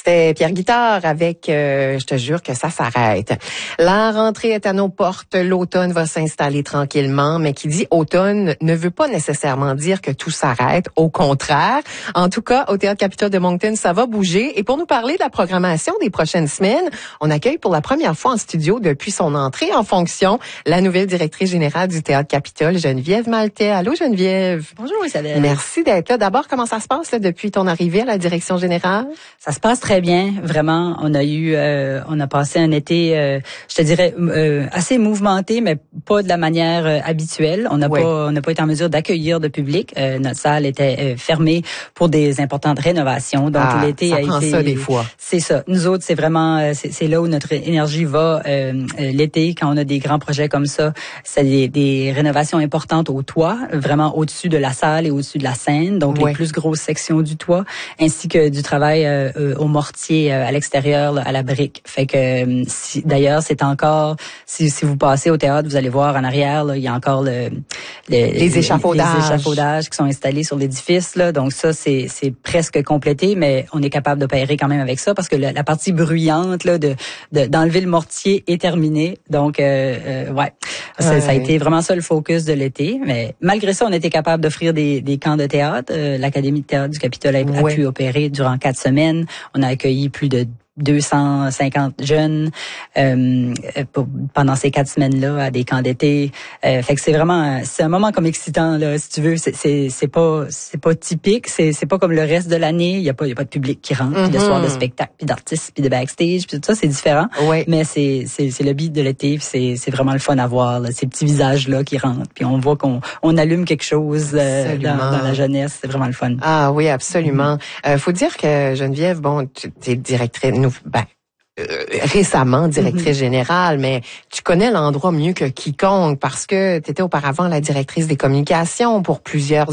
C'était Pierre Guitard avec Je te jure que ça s'arrête. La rentrée est à nos portes, l'automne va s'installer tranquillement, mais qui dit automne ne veut pas nécessairement dire que tout s'arrête, au contraire. En tout cas, au Théâtre Capitole de Moncton, ça va bouger. Et pour nous parler de la programmation des prochaines semaines, on accueille pour la première fois en studio depuis son entrée en fonction la nouvelle directrice générale du Théâtre Capitole, Geneviève Maltais. Allô Geneviève. Bonjour Isabelle. Merci d'être là. D'abord, comment ça se passe là, depuis ton arrivée à la direction générale? Ça se passe très bien, vraiment. On a passé un été, je te dirais, assez mouvementé, mais pas de la manière habituelle. On n'a pas été en mesure d'accueillir de public. Notre salle était fermée pour des importantes rénovations. Donc l'été ça a prend été. Ça des fois. C'est ça. Nous autres, c'est vraiment, c'est là où notre énergie va. L'été, quand on a des grands projets comme ça, c'est des rénovations importantes au toit, vraiment au-dessus de la salle et au-dessus de la scène. Donc les plus grosses sections du toit, ainsi que du travail au mortier à l'extérieur, là, à la brique. Fait que d'ailleurs, c'est encore si vous passez au théâtre, vous allez voir en arrière, là, il y a encore les échafaudages qui sont installés sur l'édifice là. Donc ça c'est presque complété, mais on est capable d'opérer quand même avec ça parce que la partie bruyante là d'enlever le mortier est terminée. Donc ça a été vraiment ça le focus de l'été, mais malgré ça, on était capable d'offrir des camps de théâtre. L'Académie de théâtre du Capitole a pu opérer durant 4 semaines. On a accueilli plus de 250 jeunes pendant ces 4 semaines-là à des camps d'été. Fait que c'est un moment comme excitant là, si tu veux. C'est pas typique. C'est pas comme le reste de l'année. Il y a pas de public qui rentre, puis de soirs de spectacle, puis d'artistes, puis de backstage, puis tout ça c'est différent. Mais c'est le beat de l'été. C'est vraiment le fun à voir là, ces petits visages là qui rentrent. Puis on voit qu'on alume quelque chose dans la jeunesse. C'est vraiment le fun. Ah oui, absolument. Faut dire que Geneviève, bon, tu es directrice. Récemment directrice générale, mais tu connais l'endroit mieux que quiconque parce que tu étais auparavant la directrice des communications pour plusieurs